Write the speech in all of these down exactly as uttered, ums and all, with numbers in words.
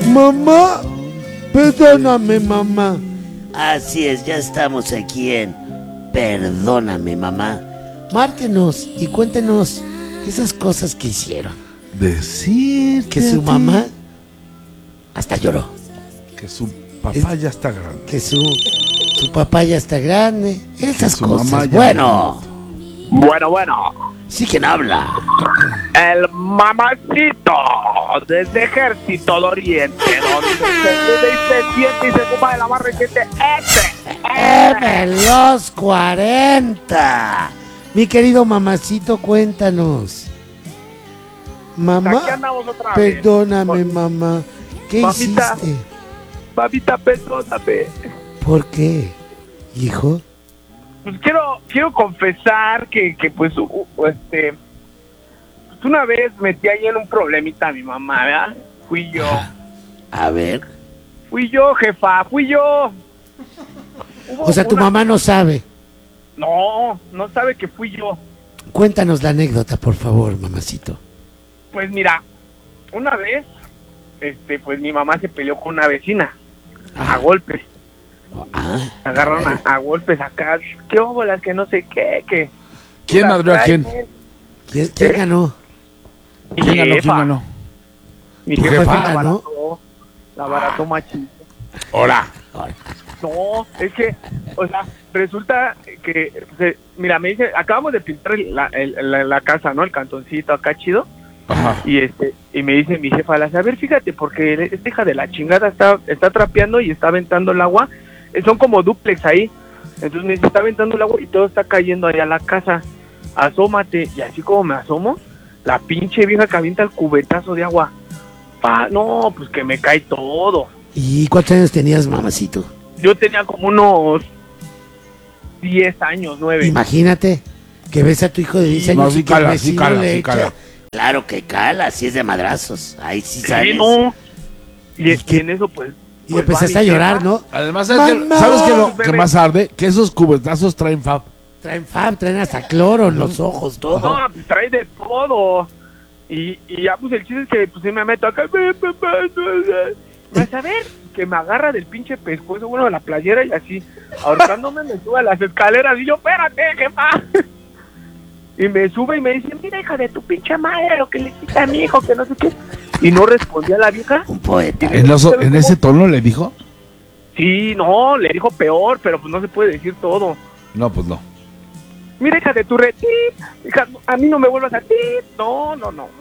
Mamá, perdóname, mamá. Así es, ya estamos aquí en Perdóname, mamá. Márquenos y cuéntenos esas cosas que hicieron. Decir que su mamá hasta lloró. Que su papá es, ya está grande. Que su, su papá ya está grande. Esas su cosas. Mamá ya bueno. Bueno, bueno. Sí, ¿quién habla? El mamacito desde Ejército de Oriente, donde se vive y se siente y se ocupa de la más reciente ¡Eh, los cuarenta! Mi querido mamacito, cuéntanos. Mamá, Aquí andamos otra perdóname, vez. mamá. ¿Qué Mamita, hiciste? Mamita, perdóname. ¿Por qué, hijo? Pues quiero, quiero confesar que, que pues, uh, este, pues una vez metí ahí en un problemita a mi mamá, ¿verdad? Fui yo. A ver. Fui yo, jefa, fui yo. Hubo O sea, tu una... mamá no sabe. No, no sabe que fui yo. Cuéntanos la anécdota, por favor, mamacito. Pues mira, una vez, este, pues mi mamá se peleó con una vecina, a golpes. Ah, Agarraron a, a golpes acá, qué óbolas, que no sé qué, que... ¿Quién madrió a quién? ¿Quién, quién ganó? Mi ¿Quién ganó? jefa. ¿Quién ganó? Mi ¿Tu jefa, jefa la ganó? barató, la barató machito. Hola. No, es que, o sea, resulta que, se, mira, me dice, acabamos de pintar el- la, el- la, la casa, ¿no? El cantoncito acá chido. Ajá. Y este y me dice mi jefa, a ver, fíjate, porque esta hija de la chingada está está trapeando y está aventando el agua. Eh, Son como dúplex ahí. Entonces me dice, está aventando el agua y todo está cayendo allá a la casa. Asómate. Y así como me asomo, la pinche vieja que avienta el cubetazo de agua. Pa, no, pues que me cae todo. ¿Y cuántos años tenías, mamacito? Yo tenía como unos diez años, nueve. Imagínate que ves a tu hijo de diez No, años sí y que el cala, sí vecino cala, le sí echa. cala. Claro que cala, si es de madrazos. Ahí sí Sí, sabes. no. Y, ¿Y y qué? en eso, pues. Y pues, empezaste va a mi llorar, jefa. ¿no? Además, ¿sabes, Mamá. qué, ¿sabes qué lo Bebé. que más arde? Que esos cubetazos traen fab. Traen fab, traen hasta cloro en los ojos, todo. No, pues trae de todo. Y, y ya, pues el chiste es que pues sí me meto acá. Vas a ver que me agarra del pinche pescuezo, bueno, de la playera y así, ahorcándome, me sube a las escaleras y yo, espérate, jefa. Y me sube y me dice, mira, hija de tu pinche madre, lo que le hiciste a mi hijo, que no sé qué. Y no respondía la vieja. Un poeta. ¿En, oso- ¿En ese tono le dijo? Sí, no, le dijo peor, pero pues no se puede decir todo. No, pues no. Mira, hija de tu retip, hija, a mí no me vuelvas a ti. No, no, no.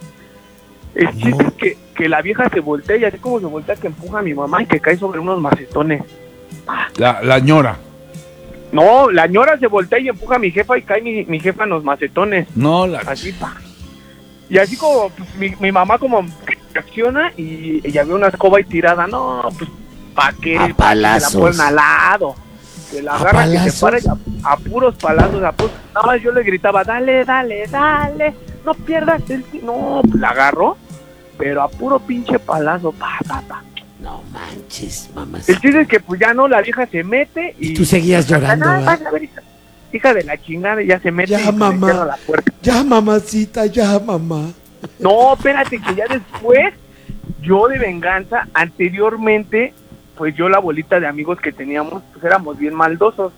El chiste No. es que, que la vieja se voltea y así como se voltea que empuja a mi mamá y que cae sobre unos macetones. La, la ñora. No, la ñora se voltea y empuja a mi jefa y cae mi, mi jefa en los macetones. No, la... Así, pa. Y así como pues, mi, mi mamá como reacciona y ella ve una escoba y tirada. No, pues, ¿pa' qué? A Pa' que palazos. se la ponen al lado. Que la ¿A agarra, que se palazos? para y a, a puros palazos, a puros. Nada más yo le gritaba, dale, dale, dale, no pierdas el... ti-". No, pues la agarró, pero a puro pinche palazo, pa, pa, pa. No manches, mamá. El chiste es que pues ya no, la vieja se mete y... Y tú seguías llorando, Ah, ¿verdad? vas a ver, hija, hija de la chingada, y ya se mete Ya, y pues, mamá. le cierra la puerta. Ya, mamacita, ya, mamá. No, espérate, que ya después, yo de venganza, anteriormente, pues yo la bolita de amigos que teníamos, pues éramos bien maldosos.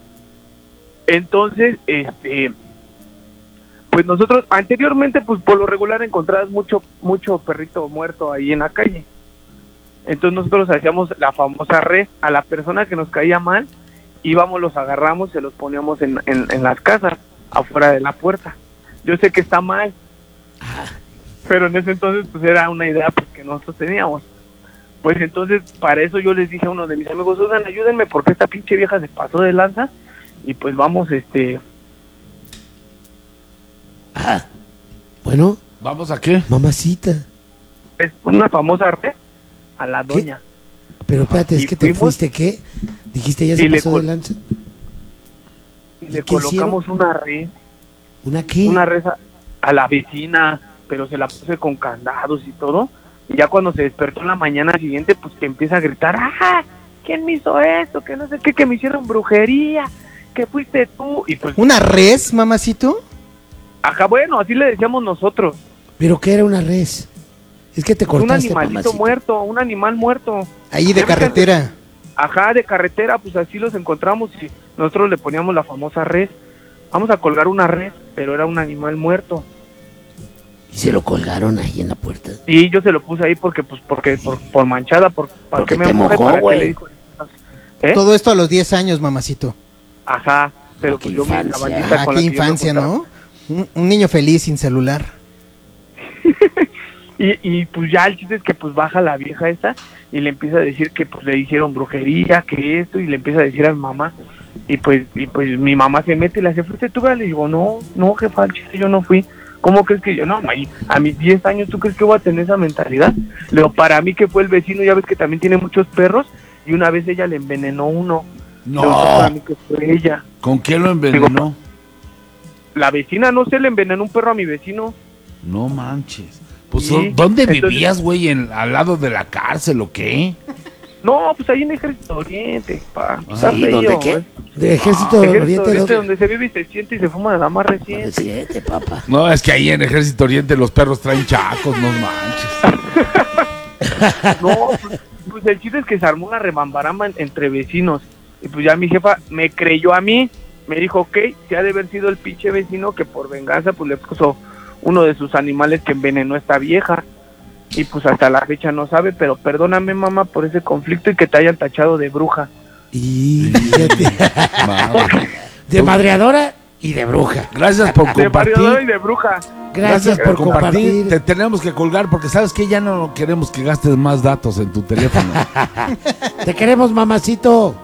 Entonces, este, pues nosotros, anteriormente, pues por lo regular encontrabas mucho, mucho perrito muerto ahí en la calle. Entonces nosotros hacíamos la famosa red, a la persona que nos caía mal, íbamos, los agarramos, se los poníamos en, en, en las casas, afuera de la puerta. Yo sé que está mal, pero en ese entonces pues era una idea pues, que nosotros teníamos. Pues entonces para eso yo les dije a uno de mis amigos, oigan, ayúdenme porque esta pinche vieja se pasó de lanza y pues vamos, este... Ah, bueno, ¿Vamos a qué? mamacita. es una famosa red a la ¿Qué? doña. Pero espérate, Y es que te fuimos- fuiste, ¿qué? Dijiste, ya se y le pasó col- de lanza. Y le ¿Qué colocamos una red, ¿Una qué? una red a, a la vecina, pero se la puse con candados y todo. Y ya cuando se despertó en la mañana siguiente, pues que empieza a gritar, ¡ah! ¿Quién me hizo esto? Que no sé qué, que me hicieron brujería, que fuiste tú. Y pues, ¿Una res, mamacito? acá, bueno, así le decíamos nosotros. ¿Pero qué era una res? Es que te un cortaste, animalito mamacita. muerto, un animal muerto. Ahí de carretera. Ajá, de carretera, pues así los encontramos y nosotros le poníamos la famosa res. Vamos a colgar una res, pero era un animal muerto. Y se lo colgaron ahí en la puerta. Y yo se lo puse ahí porque, pues, porque, por, por manchada, por, ¿para Porque qué me te moje? mojó, ¿Para qué güey. le dijo? ¿Eh? Todo esto a los diez años, mamacito. Ajá, pero Oh, qué pues yo me infancia. caballita Ah, con qué la que yo me infancia, juntaba. ¿no? Un, un niño feliz sin celular. Y, y pues ya el chiste es que pues baja la vieja esa y le empieza a decir que pues le hicieron brujería, que esto, y le empieza a decir a mi mamá. Y pues y pues mi mamá se mete y le hace, ¿fuiste tú? Le digo, no, no, jefa, al chiste yo no fui. ¿Cómo crees que yo? No, may, a mis diez años, ¿tú crees que voy a tener esa mentalidad? Le digo, para mí que fue el vecino, ya ves que también tiene muchos perros, y una vez ella le envenenó uno. Le digo, para No. mí que fue ella. ¿Con qué lo envenenó? La vecina, no sé, le envenenó un perro a mi vecino. No manches. Pues, Sí, ¿dónde entonces- vivías, güey? ¿En- ¿Al lado de la cárcel o qué? No, pues ahí en Ejército Oriente, pa. Ah, Está ¿y feo, dónde qué? güey. De Ejército Ejército Oriente, Oriente, ¿no? donde se vive y se siente y se fuma la más reciente. Siete, papá. No, es que ahí en Ejército Oriente los perros traen chacos, no manches. No, pues, pues el chiste es que se armó una rebambaramba en- entre vecinos. Y pues ya mi jefa me creyó a mí. Me dijo, ok, se ha de haber sido el pinche vecino que por venganza pues le puso uno de sus animales que envenenó a esta vieja. Y pues hasta la fecha no sabe, pero perdóname, mamá, por ese conflicto y que te hayan tachado de bruja. Y fíjate, Madre. de madreadora y de bruja. Gracias por De variadora y compartir. de bruja. Gracias por compartir. Te tenemos que colgar porque sabes que ya no queremos que gastes más datos en tu teléfono. Te queremos, mamacito.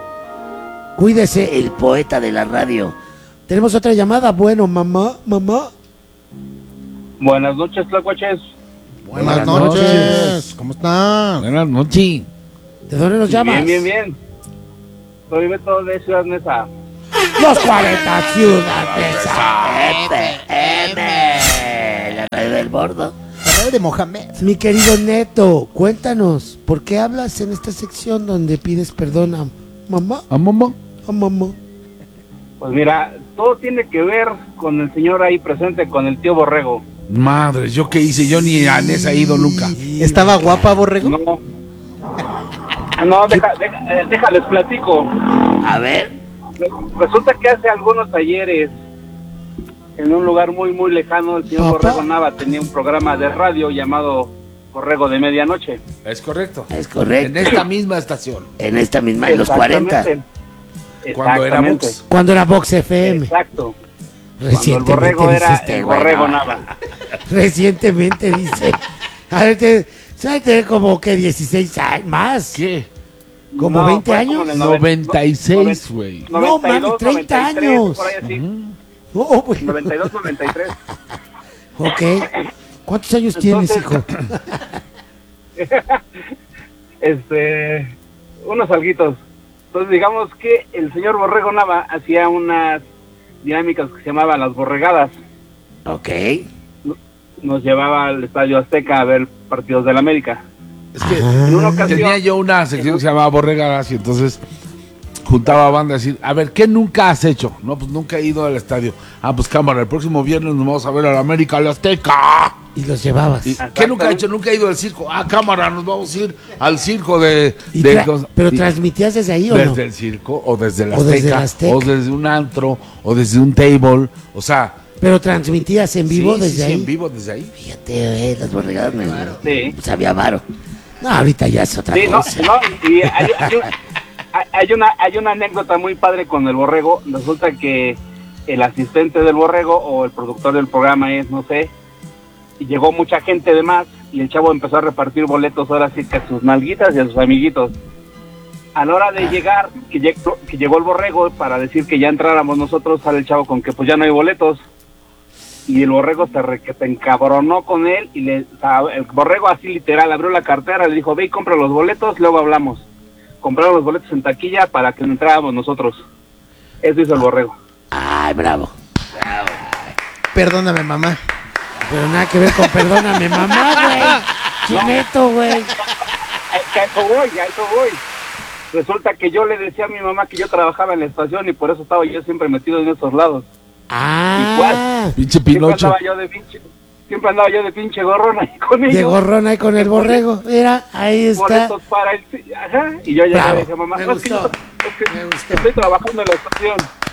Cuídese. El poeta de la radio. Tenemos otra llamada. Bueno, mamá, mamá. Buenas noches, Tlacuaches. Buenas, Buenas noches. noches. ¿Cómo están? Buenas noches. ¿De dónde nos llamas? Bien, bien, bien. Soy Beto de Ciudad Neza. Los cuarenta ciudades. F M. La radio del bordo. La radio de Mohamed. Mi querido Neto, cuéntanos, ¿por qué hablas en esta sección donde pides perdón a mamá? ¿A mamá? A mamá. Pues mira, todo tiene que ver con el señor ahí presente, con el tío Borrego. Madre, ¿yo qué hice? Yo ni a Nesa he ido nunca. ¿Estaba guapa, Borrego? No. No, deja, deja, eh, déjales platico. A ver. Resulta que hace algunos talleres, en un lugar muy, muy lejano, el señor Papá. Borrego Nava tenía un programa de radio llamado Borrego de Medianoche. Es correcto. Es En correcto. esta misma estación. En esta misma, en los cuarenta. Exactamente. Cuando era Exactamente. Vox. Cuando era Vox F M. Exacto. Cuando el Recientemente Borrego dice era este el güey, Borrego no. Nava. Recientemente dice. A ver, te, ¿sabes? Tener como que dieciséis años más. ¿Qué? ¿Como No, veinte fue años? como en el noven- noventa y seis, güey. No, noventa y mami, dos, treinta noventa y tres, años. por ahí así. Oh, bueno. noventa y dos, noventa y tres. Ok. ¿Cuántos años tienes, Entonces- hijo? Este, unos alguitos. Entonces digamos que el señor Borrego Nava hacía unas dinámicas que se llamaban las borregadas. Ok. Nos llevaba al Estadio Azteca a ver partidos del América. Es que En una ocasión, tenía yo una sección que se llamaba Borregadas y entonces juntaba a banda a decir, a ver, ¿qué nunca has hecho? No, pues nunca he ido al estadio. Ah, pues cámara, el próximo viernes nos vamos a ver al América, al Azteca. Y los llevabas. ¿Y ¿Qué nunca he hecho? Nunca he ido al circo. Ah, cámara, nos vamos a ir al circo de... Y de- tra- ¿Pero y- transmitías desde ahí o no? desde el circo, o desde el O desde Azteca, el Azteca. o desde un antro, o desde un table. O sea, Pero transmitías en vivo sí, desde sí, sí, ahí. en vivo desde ahí. Fíjate, eh, las borregadas me sí. sabía varo. No, ahorita ya es otra Sí, no, cosa. no, y hay, hay un- hay- hay una hay una anécdota muy padre con el Borrego. Resulta que el asistente del Borrego o el productor del programa es, no sé, y llegó mucha gente de más y el chavo empezó a repartir boletos ahora sí que a sus nalguitas y a sus amiguitos. A la hora de llegar, que, llegó, que llegó el Borrego para decir que ya entráramos nosotros, sale el chavo con que pues ya no hay boletos. Y el Borrego se, re, que se encabronó con él y le, el Borrego así literal abrió la cartera, le dijo, ve y compra los boletos, luego hablamos. Compraron los boletos en taquilla para que entráramos nosotros. Eso hizo el Borrego. Ay, bravo. Perdóname, mamá. Pero nada que ver con perdóname, mamá, güey. Chineto, güey. A eso voy, a eso voy. Resulta que yo le decía a mi mamá que yo trabajaba en la estación y por eso estaba yo siempre metido en esos lados. Ah. Pinche Siempre Pinocho. andaba yo de pinche, siempre andaba yo de pinche gorrón ahí con ellos. De gorrón ahí con el borrego. Mira, ahí está. Boletos para el... Ajá, y yo ya le dije, mamá, me no, es que gustó, yo- es que me gustó. estoy trabajando en la estación.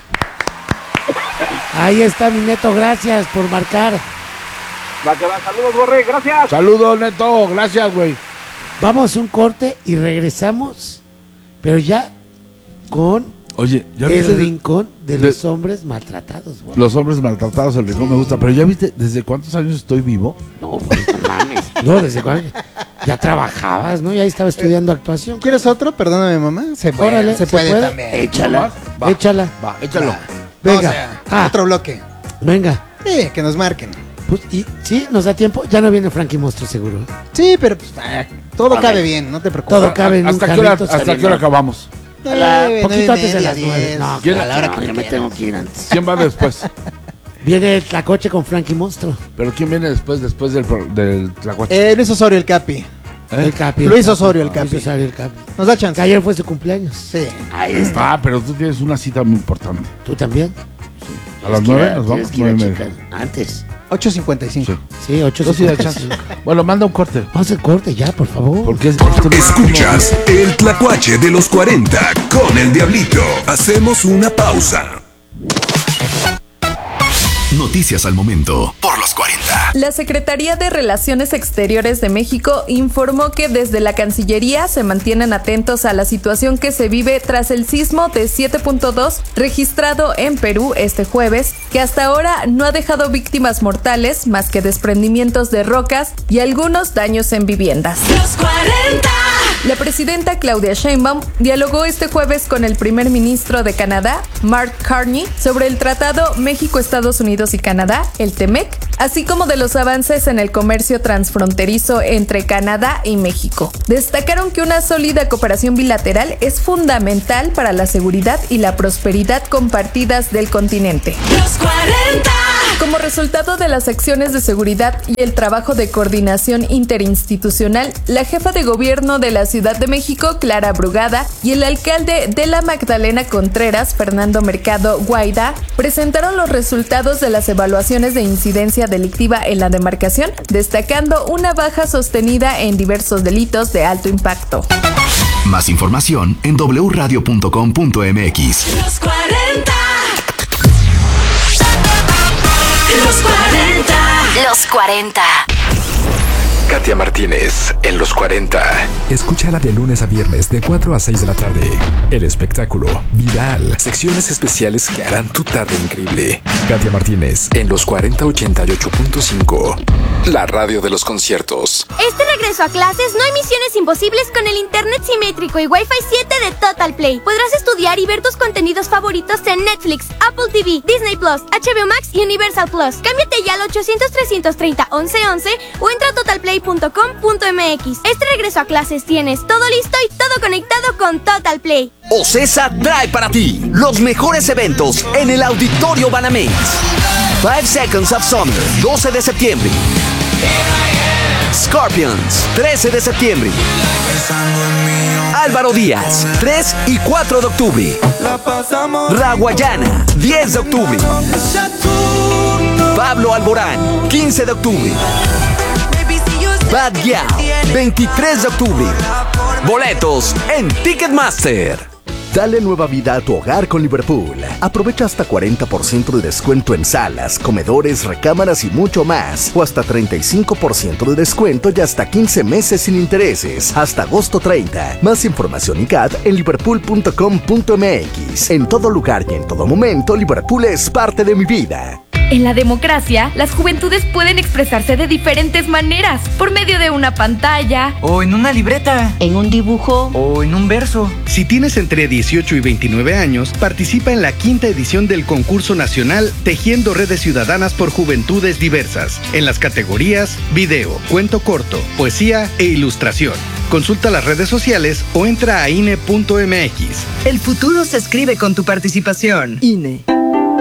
Ahí está mi Neto, gracias por marcar. Va que va, saludos, Borre, gracias. Saludos, Neto. Gracias, güey. Vamos a un corte y regresamos, pero ya con Oye, ¿ya el viste de- rincón de, de- los hombres maltratados, güey. los hombres maltratados? El rincón me gusta. Pero ¿ya viste desde cuántos años estoy vivo? No, pues, no mames. No, desde cuándo. Ya trabajabas, ¿no? Ya estaba estudiando actuación. ¿Quieres otro? Perdóname, mamá. Se puede, Órale, se puede, también. Échala, Va. échala. Va, échalo. Va. Venga. O sea, Ah. otro bloque. Venga. Sí, que nos marquen. Pues, y sí, nos da tiempo. Ya no viene Frankie Monstruo, seguro. Sí, pero pues, ah, todo cabe bien, no te preocupes. Todo cabe en un ¿Hasta qué hora, carrito hasta qué saliendo. hora acabamos? Nueve, Poquito nueve y antes de media, las nueve. diez. No, ¿Quién? A la hora que No, tú yo me quieras. tengo que ir antes. ¿Quién va después? Viene el Tlacoche con Frankie Monstruo. ¿Pero quién viene después, después del, pro- del Tlacuache? Eh, Luis Osorio, el Capi. ¿Eh? El Capi. Luis Osorio, el Capi. Luis Osorio, el Capi. Nos da Que chance. ayer fue su cumpleaños. Sí. Ahí está. Ah, pero tú tienes una cita muy importante. ¿Tú también? A las Tienes que ir nueve a- nos vamos. tienes que ir a nueve y media. checar Antes. ocho cincuenta y cinco. Sí. Sí, ocho. Yo sí da chance. Bueno, manda un corte. Vamos al corte ya, por favor. Porque es, esto no- Escuchas el Tlacuache de los cuarenta con el Diablito. Hacemos una pausa. Noticias al momento por los cuarenta. La Secretaría de Relaciones Exteriores de México informó que desde la Cancillería se mantienen atentos a la situación que se vive tras el sismo de siete punto dos registrado en Perú este jueves, que hasta ahora no ha dejado víctimas mortales más que desprendimientos de rocas y algunos daños en viviendas. Los cuarenta. La presidenta Claudia Sheinbaum dialogó este jueves con el primer ministro de Canadá, Mark Carney, sobre el Tratado México-Estados Unidos y Canadá, el T M E C, así como de los avances en el comercio transfronterizo entre Canadá y México. Destacaron que una sólida cooperación bilateral es fundamental para la seguridad y la prosperidad compartidas del continente. Los cuarenta. Como resultado de las acciones de seguridad y el trabajo de coordinación interinstitucional, la jefa de gobierno de la Ciudad de México, Clara Brugada, y el alcalde de la Magdalena Contreras, Fernando Mercado Guaidá, presentaron los resultados de las evaluaciones de incidencia delictiva en la demarcación, destacando una baja sostenida en diversos delitos de alto impacto. Más información en doble u radio punto com punto m x. Los cuarenta. Los cuarenta. Los cuarenta. Katia Martínez en los cuarenta. Escúchala de lunes a viernes de cuatro a seis de la tarde. El espectáculo viral. Secciones especiales que harán tu tarde increíble. Katia Martínez En los cuarenta ochenta y ocho punto cinco. La radio de los conciertos. Este regreso a clases no hay misiones imposibles con el internet simétrico y Wi-Fi siete de Total Play. Podrás estudiar y ver tus contenidos favoritos en Netflix, Apple T V, Disney Plus, H B O Max y Universal Plus. Cámbiate ya al ochocientos, trescientos treinta, once once o entra a total play punto com punto m x. Este regreso a clases tienes todo listo y todo conectado con Total Play. OCESA trae para ti los mejores eventos en el Auditorio Banamex. Five Seconds of Summer, doce de septiembre. Scorpions, trece de septiembre. Álvaro Díaz, tres y cuatro de octubre. Raguayana, diez de octubre. Pablo Alborán, quince de octubre. Bad Gyal, veintitrés de octubre. Boletos en Ticketmaster. Dale nueva vida a tu hogar con Liverpool. Aprovecha hasta cuarenta por ciento de descuento en salas, comedores, recámaras y mucho más. O hasta treinta y cinco por ciento de descuento y hasta quince meses sin intereses. Hasta agosto treinta. Más información y C A D en liverpool punto com punto m x. En todo lugar y en todo momento, Liverpool es parte de mi vida. En la democracia, las juventudes pueden expresarse de diferentes maneras, por medio de una pantalla, o en una libreta, en un dibujo, o en un verso. Si tienes entre dieciocho y veintinueve años, participa en la quinta edición del concurso nacional Tejiendo Redes Ciudadanas por Juventudes Diversas, en las categorías video, cuento corto, poesía e ilustración. Consulta las redes sociales o entra a I N E punto m x. El futuro se escribe con tu participación. I N E.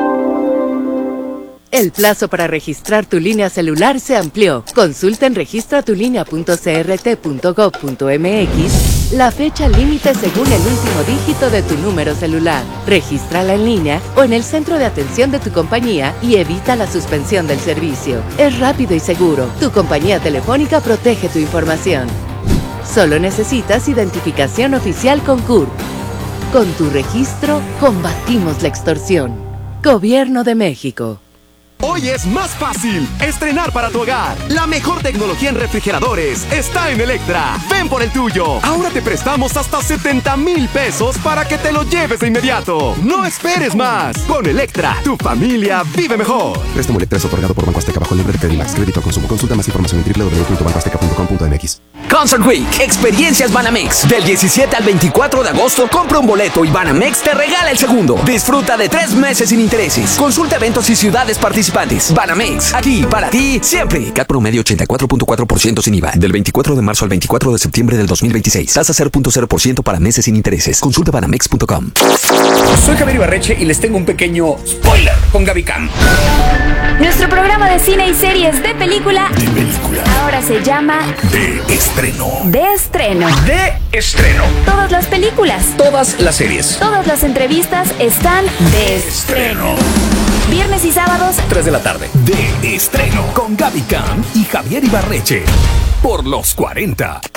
El plazo para registrar tu línea celular se amplió. Consulta en registra tu línea punto c r t punto gov punto m x la fecha límite según el último dígito de tu número celular. Regístrala en línea o en el centro de atención de tu compañía y evita la suspensión del servicio. Es rápido y seguro. Tu compañía telefónica protege tu información. Solo necesitas identificación oficial con C U R P. Con tu registro, combatimos la extorsión. Gobierno de México. Hoy es más fácil estrenar para tu hogar. La mejor tecnología en refrigeradores está en Electra. Ven por el tuyo. Ahora te prestamos hasta setenta mil pesos para que te lo lleves de inmediato. No esperes más. Con Electra, tu familia vive mejor. Préstamo Electra es otorgado por Banco Azteca bajo libre de Credimax. Crédito al consumo. Consulta más información en doble u doble u doble u punto banco azteca punto com punto m x. Concert Week, experiencias Banamex. Del diecisiete al veinticuatro de agosto, compra un boleto y Banamex te regala el segundo. Disfruta de tres meses sin intereses. Consulta eventos y ciudades participantes. Banamex, aquí para ti siempre. C A T promedio ochenta y cuatro punto cuatro por ciento sin I V A. Del veinticuatro de marzo al veinticuatro de septiembre del dos mil veintiséis. Tasa cero punto cero por ciento para meses sin intereses. Consulta banamex punto com. Soy Javier Ibarreche y les tengo un pequeño spoiler con Gaby Cam. Nuestro programa de cine y series de película, De película. ahora se llama De estreno. De Estreno. De estreno. Todas las películas, Todas las series. todas las entrevistas están de estreno. Viernes y sábados, tres de la tarde. De estreno. Con Gaby Cam y Javier Ibarreche. Por los cuarenta.